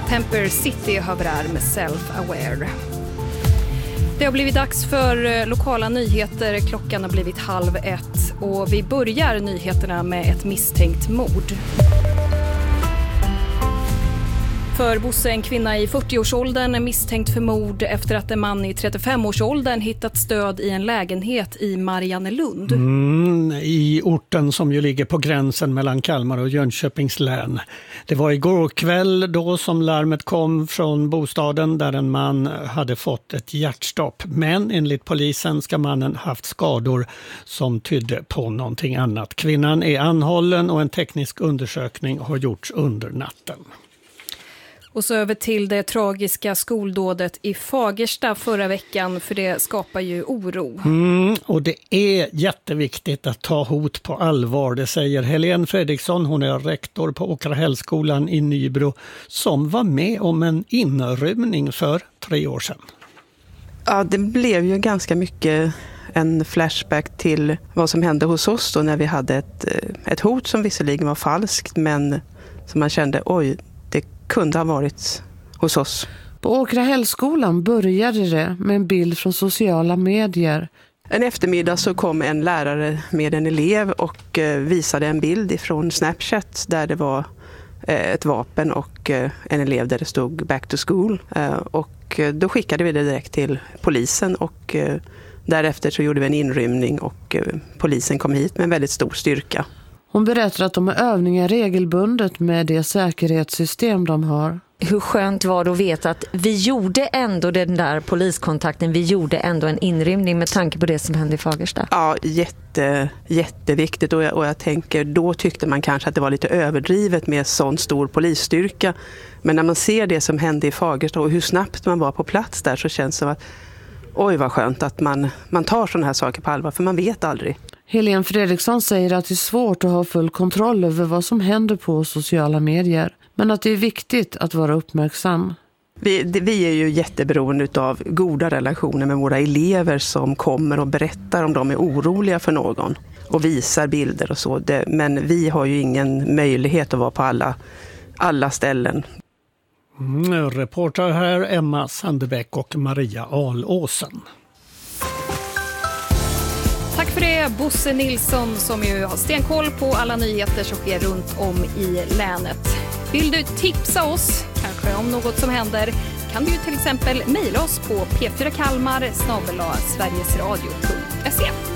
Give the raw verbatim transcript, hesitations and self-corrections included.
Temper City Havrar med Self-Aware. Det har blivit dags för lokala nyheter. Klockan har blivit halv ett och vi börjar nyheterna med ett misstänkt mord. För Bosse, en kvinna i fyrtioårsåldern, är misstänkt för mord efter att en man i trettiofemårsåldern hittat stöd i en lägenhet i Mariannelund. Mm, i orten som ju ligger på gränsen mellan Kalmar och Jönköpings län. Det var igår kväll då som larmet kom från bostaden där en man hade fått ett hjärtstopp. Men enligt polisen ska mannen haft skador som tydde på någonting annat. Kvinnan är anhållen och en teknisk undersökning har gjorts under natten. Och så över till det tragiska skoldådet i Fagersta förra veckan, för det skapar ju oro. Mm, och det är jätteviktigt att ta hot på allvar, det säger Helene Fredriksson. Hon är rektor på Åkrahällskolan i Nybro som var med om en inrymning för tre år sedan. Ja, det blev ju ganska mycket en flashback till vad som hände hos oss då när vi hade ett, ett hot som visserligen var falskt, men som man kände, oj, kunde ha varit hos oss. På Åkrahällskolan började det med en bild från sociala medier. En eftermiddag så kom en lärare med en elev och visade en bild från Snapchat där det var ett vapen och en elev där det stod back to school. Och då skickade vi det direkt till polisen och därefter så gjorde vi en inrymning och polisen kom hit med en väldigt stor styrka. Hon berättar att de har övningar regelbundet med det säkerhetssystem de har. Hur skönt var det att veta att vi gjorde ändå den där poliskontakten, vi gjorde ändå en inrymning med tanke på det som hände i Fagersta? Ja, jätte, jätteviktigt och jag, och jag tänker, då tyckte man kanske att det var lite överdrivet med sån stor polisstyrka. Men när man ser det som hände i Fagersta och hur snabbt man var på plats där, så känns det som att oj vad skönt att man, man tar sådana här saker på allvar, för man vet aldrig. Helene Fredriksson säger att det är svårt att ha full kontroll över vad som händer på sociala medier, men att det är viktigt att vara uppmärksam. Vi, det, vi är ju jätteberoende av goda relationer med våra elever som kommer och berättar om de är oroliga för någon och visar bilder och så. Det, men vi har ju ingen möjlighet att vara på alla, alla ställen. Mm, reporter här Emma Sandebäck och Maria Alåsen. Tack för det, Bosse Nilsson, som ju har stenkoll på alla nyheter som sker runt om i länet. Vill du tipsa oss, kanske om något som händer, kan du ju till exempel mejla oss på p fyra kalmar snabel-a sverigesradio punkt se.